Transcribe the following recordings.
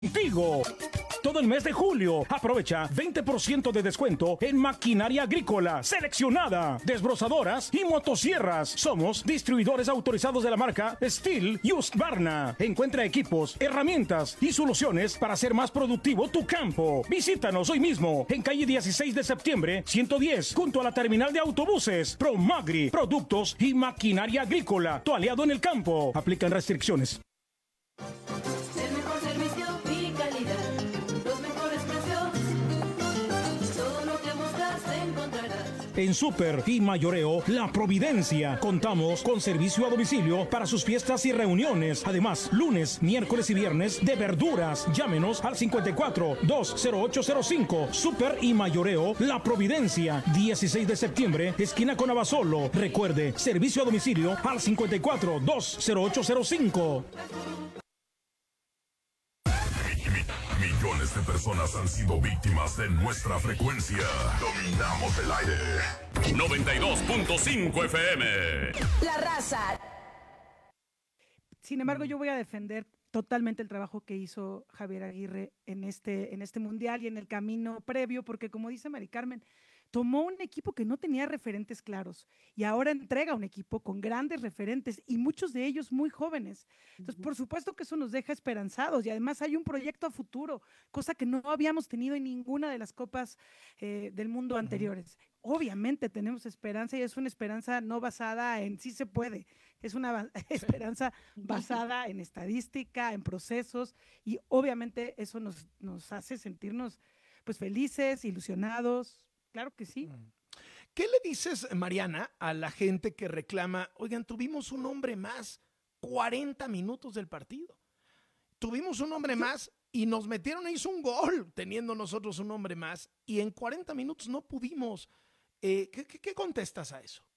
Contigo. Todo el mes de julio, aprovecha 20% de descuento en maquinaria agrícola seleccionada, desbrozadoras y motosierras. Somos distribuidores autorizados de la marca Steel y Husqvarna. Encuentra equipos, herramientas y soluciones para hacer más productivo tu campo. Visítanos hoy mismo en calle 16 de septiembre, 110, junto a la terminal de autobuses. Promagri, productos y maquinaria agrícola, tu aliado en el campo. Aplican restricciones. En Super y Mayoreo La Providencia contamos con servicio a domicilio para sus fiestas y reuniones. Además, lunes, miércoles y viernes de verduras. Llámenos al 54-20805. Super y Mayoreo La Providencia, 16 de septiembre, esquina con Abasolo. Recuerde, servicio a domicilio al 54-20805. Millones de personas han sido víctimas de nuestra frecuencia. Dominamos el aire. 92.5 FM. La Raza. Sin embargo, yo voy a defender totalmente el trabajo que hizo Javier Aguirre en este mundial y en el camino previo, porque como dice Mari Carmen, tomó un equipo que no tenía referentes claros y ahora entrega un equipo con grandes referentes y muchos de ellos muy jóvenes. Entonces, por supuesto que eso nos deja esperanzados y además hay un proyecto a futuro, cosa que no habíamos tenido en ninguna de las copas del mundo anteriores. Obviamente tenemos esperanza y es una esperanza no basada en sí se puede, es una esperanza basada en estadística, en procesos y obviamente eso nos hace sentirnos pues felices, ilusionados. Claro que sí. ¿Qué le dices, Mariana, a la gente que reclama, oigan, tuvimos un hombre más 40 minutos del partido? Tuvimos un hombre más y nos metieron, hizo un gol teniendo nosotros un hombre más y en 40 minutos no pudimos. ¿Qué contestas a eso?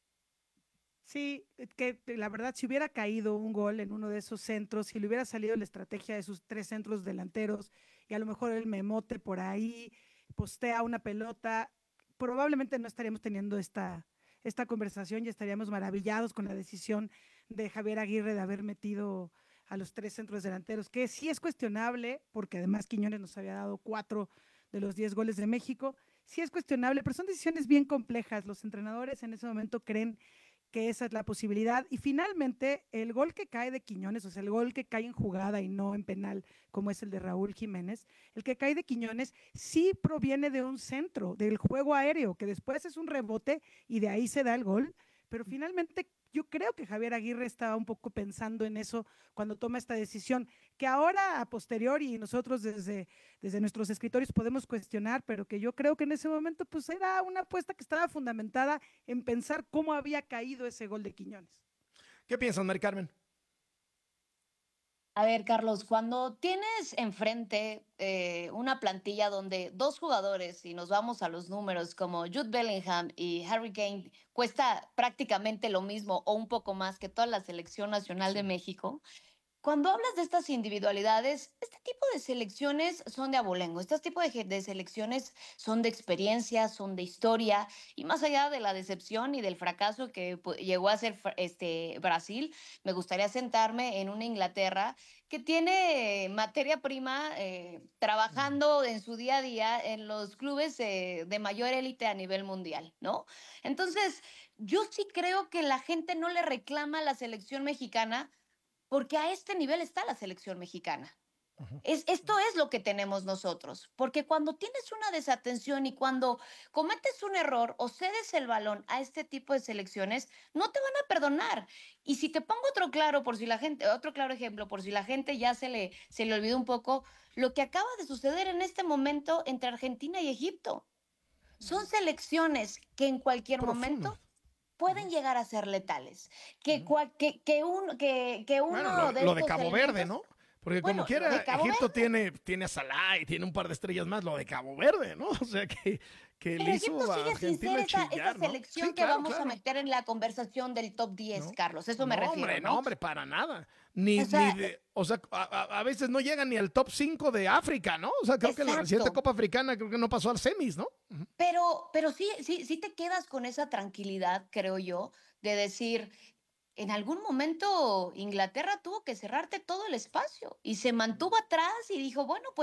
Sí, que la verdad, si hubiera caído un gol en uno de esos centros, si le hubiera salido la estrategia de sus tres centros delanteros y a lo mejor el memote por ahí postea una pelota, probablemente no estaríamos teniendo esta conversación y estaríamos maravillados con la decisión de Javier Aguirre de haber metido a los tres centros delanteros, que sí es cuestionable, porque además Quiñones nos había dado 4 de los 10 goles de México, sí es cuestionable, pero son decisiones bien complejas. Los entrenadores en ese momento creen que esa es la posibilidad. Y finalmente, el gol que cae de Quiñones, o sea, el gol que cae en jugada y no en penal, como es el de Raúl Jiménez, el que cae de Quiñones sí proviene de un centro, del juego aéreo, que después es un rebote y de ahí se da el gol, pero finalmente yo creo que Javier Aguirre estaba un poco pensando en eso cuando toma esta decisión, que ahora a posteriori nosotros desde nuestros escritorios podemos cuestionar, pero que yo creo que en ese momento pues era una apuesta que estaba fundamentada en pensar cómo había caído ese gol de Quiñones. ¿Qué piensas, Mari Carmen? A ver, Carlos, cuando tienes enfrente una plantilla donde dos jugadores, y nos vamos a los números como Jude Bellingham y Harry Kane, cuesta prácticamente lo mismo o un poco más que toda la selección nacional de México, cuando hablas de estas individualidades, este tipo de selecciones son de abolengo, este tipo de selecciones son de experiencia, son de historia, y más allá de la decepción y del fracaso que llegó a ser Brasil, me gustaría sentarme en una Inglaterra que tiene materia prima trabajando en su día a día en los clubes de mayor élite a nivel mundial, ¿no? Entonces, yo sí creo que la gente no le reclama a la selección mexicana porque a este nivel está la selección mexicana. Esto es lo que tenemos nosotros, porque cuando tienes una desatención y cuando cometes un error o cedes el balón a este tipo de selecciones, no te van a perdonar. Y si te pongo otro claro ejemplo, por si la gente ya se le olvidó un poco, lo que acaba de suceder en este momento entre Argentina y Egipto. Son selecciones que en cualquier momento pueden llegar a ser letales. Uno lo de Cabo Verde, ¿no? Porque como quiera, Egipto tiene a Salah y tiene un par de estrellas más, lo de Cabo Verde, ¿no? O sea que le hizo a Argentina chillar, esa selección que vamos a meter en la conversación del top 10, Carlos, eso me refiero, ¿no? No, hombre, para nada. A veces no llegan ni al top 5 de África, ¿no? O sea, creo que la reciente Copa Africana creo que no pasó al semis, ¿no? Pero sí te quedas con esa tranquilidad, creo yo, de decir, en algún momento Inglaterra tuvo que cerrarte todo el espacio y se mantuvo atrás y dijo, bueno, pues